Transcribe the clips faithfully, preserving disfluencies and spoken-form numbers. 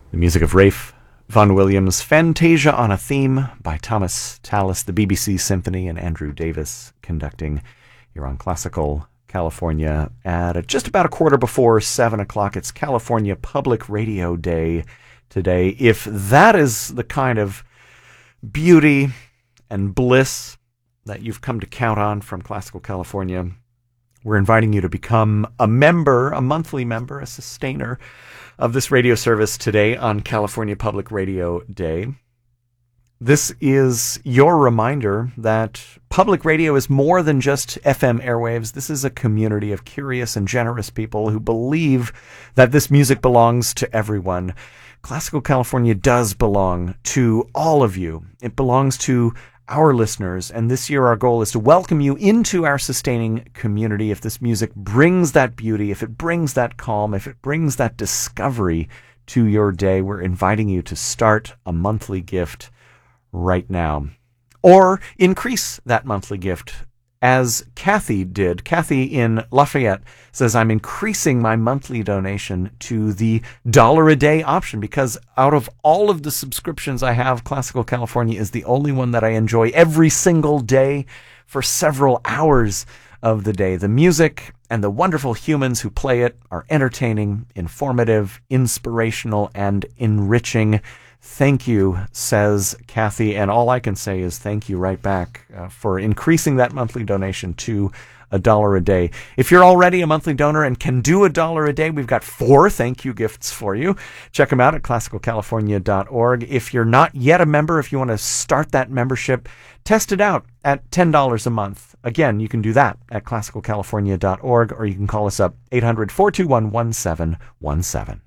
The music of Rafe Vaughan Williams, Fantasia on a Theme by Thomas Tallis, the B B C Symphony, and Andrew Davis conducting here on Classical California at just about a quarter before seven o'clock. It's California Public Radio Day today. If that is the kind of beauty and bliss that you've come to count on from Classical California, we're inviting you to become a member, a monthly member, a sustainer of this radio service today on California Public Radio Day. This is your reminder that public radio is more than just F M airwaves. This is a community of curious and generous people who believe that this music belongs to everyone. Classical California does belong to all of you. It belongs to our listeners, and this year our goal is to welcome you into our sustaining community. If this music brings that beauty, if it brings that calm, if it brings that discovery to your day, we're inviting you to start a monthly gift right now. Or increase that monthly gift, as Kathy did. Kathy in Lafayette says, I'm increasing my monthly donation to the dollar a day option because out of all of the subscriptions I have, Classical California is the only one that I enjoy every single day for several hours of the day. The music and the wonderful humans who play it are entertaining, informative, inspirational, and enriching. Thank you, says Kathy, and all I can say is thank you right back uh, for increasing that monthly donation to a dollar a day. If you're already a monthly donor and can do a dollar a day, we've got four thank you gifts for you. Check them out at classical california dot org. If you're not yet a member, if you want to start that membership, test it out at ten dollars a month. Again, you can do that at classical california dot org, or you can call us up eight hundred, four two one, one seven one seven.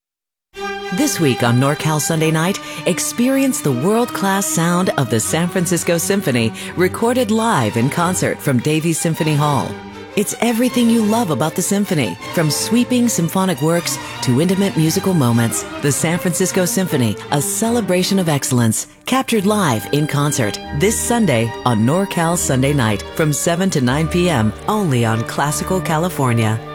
This week on NorCal Sunday Night, experience the world-class sound of the San Francisco Symphony, recorded live in concert from Davies Symphony Hall. It's everything you love about the symphony, from sweeping symphonic works to intimate musical moments. The San Francisco Symphony, a celebration of excellence, captured live in concert this Sunday on NorCal Sunday Night from seven to nine p.m. only on Classical California.